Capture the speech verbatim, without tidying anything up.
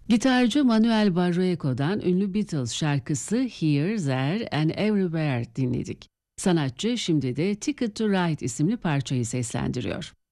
Gitarcı Manuel Barrueco'dan ünlü Beatles şarkısı Here, There and Everywhere dinledik. Sanatçı şimdi de Ticket to Ride isimli parçayı seslendiriyor.